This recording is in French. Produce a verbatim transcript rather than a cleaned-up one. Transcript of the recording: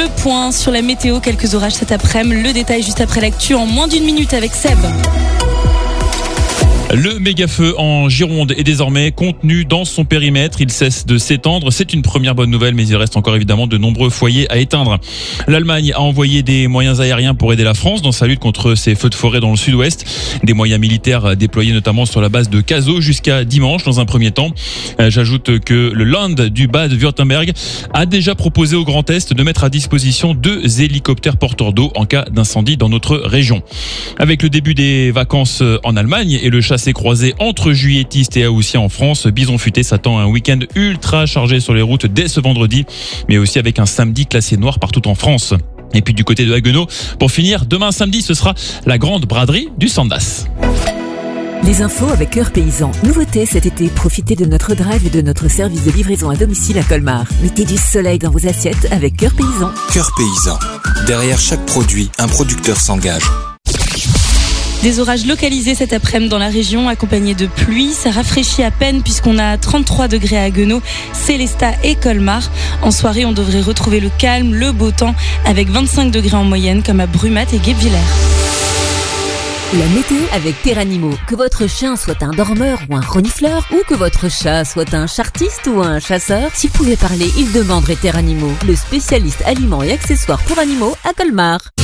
Le point sur la météo, quelques orages cet après-midi. Le détail juste après l'actu en moins d'une minute avec Seb. Le méga-feu en Gironde est désormais contenu dans son périmètre. Il cesse de s'étendre. C'est une première bonne nouvelle, mais il reste encore évidemment de nombreux foyers à éteindre. L'Allemagne a envoyé des moyens aériens pour aider la France dans sa lutte contre ces feux de forêt dans le sud-ouest. Des moyens militaires déployés notamment sur la base de Cazaux jusqu'à dimanche dans un premier temps. J'ajoute que le Land du Bade-Württemberg a déjà proposé au Grand Est de mettre à disposition deux hélicoptères porteurs d'eau en cas d'incendie dans notre région. Avec le début des vacances en Allemagne et le chassé croisé entre juilletistes et haussiens en France, Bison Futé s'attend à un week-end ultra chargé sur les routes dès ce vendredi, mais aussi avec un samedi classé noir partout en France. Et puis du côté de Haguenau, pour finir, demain samedi, ce sera la grande braderie du Sandas. Les infos avec Cœur Paysan. Nouveauté cet été, profitez de notre drive et de notre service de livraison à domicile à Colmar. Mettez du soleil dans vos assiettes avec Cœur Paysan. Cœur Paysan. Derrière chaque produit, un producteur s'engage. Des orages localisés cet après-midi dans la région, accompagnés de pluie. Ça rafraîchit à peine puisqu'on a trente-trois degrés à Haguenau, Célestat et Colmar. En soirée, on devrait retrouver le calme, le beau temps, avec vingt-cinq degrés en moyenne, comme à Brumath et Guebwiller. La météo avec Terranimo. Que votre chien soit un dormeur ou un renifleur, ou que votre chat soit un chartiste ou un chasseur, s'il pouvait parler, il demanderait Terranimo, le spécialiste aliments et accessoires pour animaux à Colmar.